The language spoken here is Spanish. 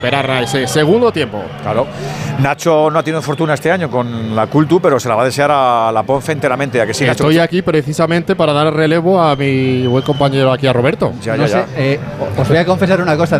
esperar a ese segundo tiempo. Claro. Nacho no ha tenido fortuna este año con la Cultu, pero se la va a desear a la Ponce enteramente. ¿A que sí, Nacho? Estoy aquí precisamente para dar el relevo a mi buen compañero aquí, a Roberto. Os voy a confesar una cosa.